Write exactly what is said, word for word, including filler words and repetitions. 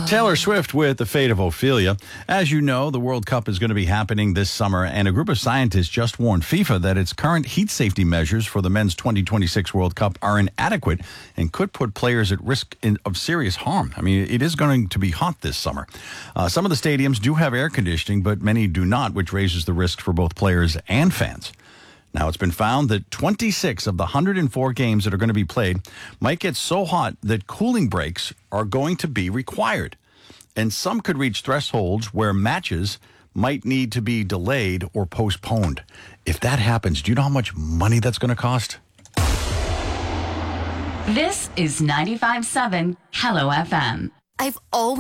Taylor Swift with The Fate of Ophelia. As you know, the World Cup is going to be happening this summer, and a group of scientists just warned FIFA that its current heat safety measures for the men's twenty twenty-six World Cup are inadequate and could put players at risk in, of serious harm. I mean, it is going to be hot this summer. Uh, some of the stadiums do have air conditioning, but many do not, which raises the risk for both players and fans. Now, it's been found that twenty-six of the one hundred four games that are going to be played might get so hot that cooling breaks are going to be required. And some could reach thresholds where matches might need to be delayed or postponed. If that happens, do you know how much money that's going to cost? This is ninety-five point seven Hello F M. I've always